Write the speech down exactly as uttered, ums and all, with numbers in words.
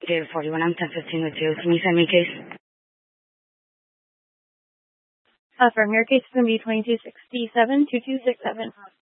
David forty-one, I'm ten fifteen with you. Can you send me a case? Affirm, your case is going to be twenty-two sixty-seven, two two six seven.